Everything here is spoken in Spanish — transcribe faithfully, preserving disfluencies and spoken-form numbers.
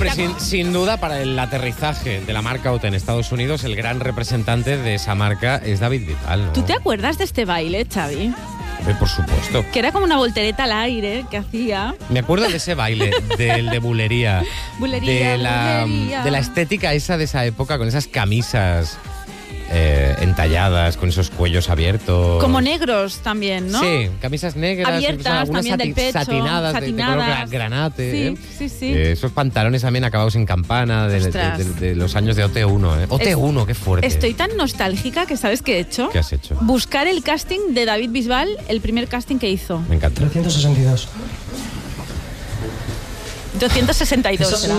Hombre, sin, sin duda, para el aterrizaje de la marca Ote en Estados Unidos, el gran representante de esa marca es David Bisbal, ¿no? ¿Tú te acuerdas de este baile, Xavi? Eh, por supuesto. Que era como una voltereta al aire que hacía. Me acuerdo de ese baile, del de bulería. Bulería, de la, bulería. de la estética esa de esa época, con esas camisas eh, entalladas, con esos cuellos abiertos. Como negros también, ¿no? Sí, camisas negras, abiertas algunas también del pecho, satinadas, de- satinadas. de, color gra- granate. Sí, ¿eh? sí, sí. Eh, esos pantalones también acabados en campana de, de- Ostras. de- de los años de O T uno. ¿eh? O T uno, qué fuerte. Estoy tan nostálgica que ¿sabes qué he hecho? ¿Qué has hecho? Buscar el casting de David Bisbal, el primer casting que hizo. Me encanta. trescientos sesenta y dos. doscientos sesenta y dos. Eso es era.